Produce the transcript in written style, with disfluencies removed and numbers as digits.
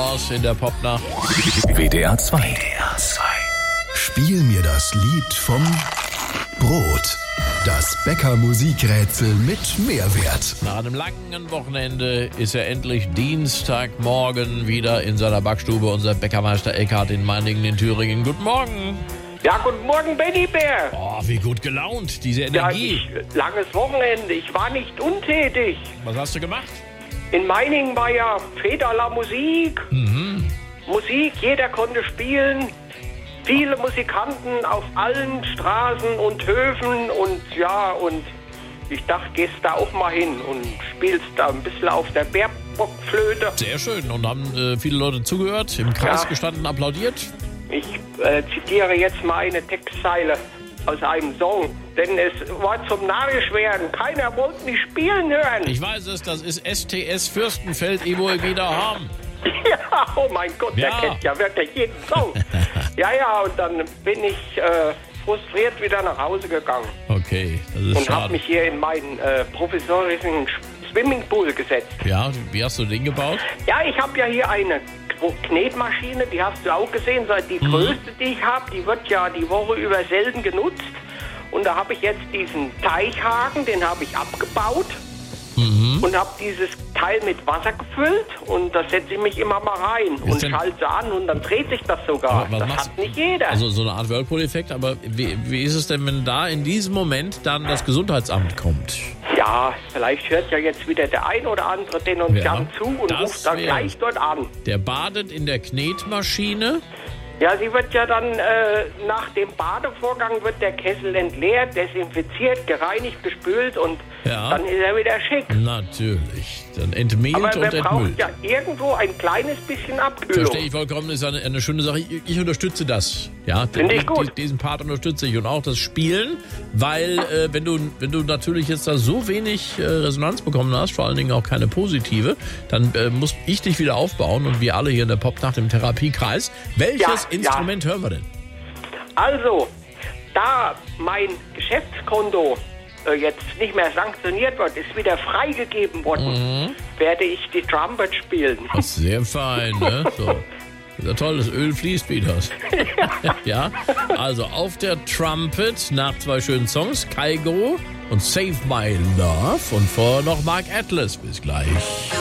Stars in der Popnacht. WDR 2. Spiel mir das Lied vom Brot. Das Bäcker-Musikrätsel mit Mehrwert. Nach einem langen Wochenende ist er endlich Dienstagmorgen wieder in seiner Backstube. Unser Bäckermeister Eckhard in Meiningen in Thüringen. Guten Morgen. Ja, guten Morgen, Benny Bär. Oh, wie gut gelaunt, diese Energie. Langes Wochenende. Ich war nicht untätig. Was hast du gemacht? In Meiningen war ja Fête la Musik. Musik, jeder konnte spielen. Viele Musikanten auf allen Straßen und Höfen und ich dachte, gehst da auch mal hin und spielst da ein bisschen auf der Bärbockflöte. Sehr schön. Und haben viele Leute zugehört, im Kreis gestanden, applaudiert? Ich zitiere jetzt mal eine Textzeile aus einem Song, denn es war zum Narrisch werden. Keiner wollte mich spielen hören. Ich weiß es, das ist STS Fürstenfeld, ich wohl wieder haben. Ja, oh mein Gott, der kennt ja wirklich jeden Song. Ja, und dann bin ich frustriert wieder nach Hause gegangen. Okay, das ist und schade. habe mich hier in meinen provisorischen Swimmingpool gesetzt. Ja, wie hast du den gebaut? Ja, ich habe ja hier eine Knetmaschine, die hast du auch gesehen, die größte, die ich habe, die wird ja die Woche über selten genutzt. Und da habe ich jetzt diesen Teichhaken, den habe ich abgebaut und habe dieses Teil mit Wasser gefüllt und da setze ich mich immer mal rein und schalte an und dann dreht sich das sogar. Das hat nicht jeder. Also so eine Art Whirlpool-Effekt, aber wie ist es denn, wenn da in diesem Moment dann das Gesundheitsamt kommt? Ja, vielleicht hört ja jetzt wieder der ein oder andere den uns gern zu und ruft dann gleich dort an. Der badet in der Knetmaschine. Ja, sie wird ja dann, nach dem Badevorgang wird der Kessel entleert, desinfiziert, gereinigt, gespült und dann ist er wieder schick. Natürlich. Dann entmehlt aber und entmüllt. Aber wir brauchen ja irgendwo ein kleines bisschen Abkühlung. Verstehe ich vollkommen, ist eine schöne Sache. Ich unterstütze das. Ja, finde ich gut. Diesen Part unterstütze ich und auch das Spielen, weil wenn du natürlich jetzt da so wenig Resonanz bekommen hast, vor allen Dingen auch keine positive, dann muss ich dich wieder aufbauen und wir alle hier in der Popnacht im Therapiekreis. Welches Instrument hören wir denn? Also, da mein Geschäftskonto jetzt nicht mehr sanktioniert wird, ist wieder freigegeben worden, werde ich die Trumpet spielen. Das ist sehr fein, ne? So. Das ist ja toll, das Öl fließt wieder. Ja, also auf der Trumpet nach 2 schönen Songs, Kygo und Save My Love und vorher noch Mark Atlas. Bis gleich.